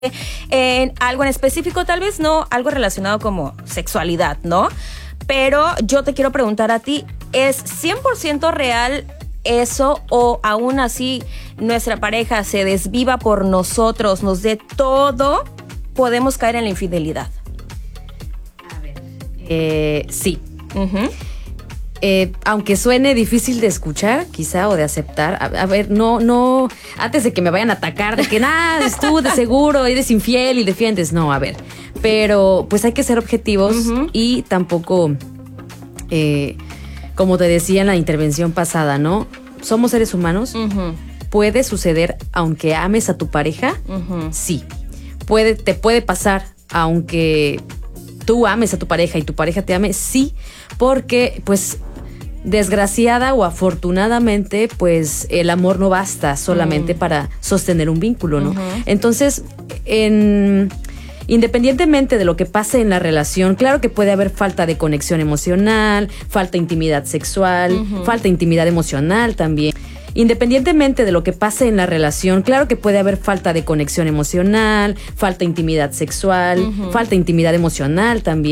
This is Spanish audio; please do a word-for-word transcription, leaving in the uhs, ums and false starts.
en algo en específico, tal vez no algo relacionado como sexualidad, ¿no? Pero yo te quiero preguntar a ti, ¿es cien por ciento real eso o aún así nuestra pareja se desviva por nosotros, nos dé todo, podemos caer en la infidelidad? A ver, eh, sí. Uh-huh. Eh, aunque suene difícil de escuchar, quizá, o de aceptar. A, a ver, no, no, antes de que me vayan a atacar de que nada, tú de seguro eres infiel y defiendes. No, a ver. Pero pues hay que ser objetivos uh-huh. y tampoco, eh, como te decía en la intervención pasada, ¿no? Somos seres humanos. Uh-huh. Puede suceder aunque ames a tu pareja. Uh-huh. Sí. Puede, te puede pasar aunque tú ames a tu pareja y tu pareja te ame. Sí. Porque, pues, desgraciada o afortunadamente, pues el amor no basta solamente uh-huh. para sostener un vínculo, ¿no? Uh-huh. Entonces, en, independientemente de lo que pase en la relación, claro que puede haber falta de conexión emocional, falta de intimidad sexual, uh-huh. falta de intimidad emocional también. Independientemente de lo que pase en la relación, claro que puede haber falta de conexión emocional, falta de intimidad sexual, uh-huh. falta de intimidad emocional también.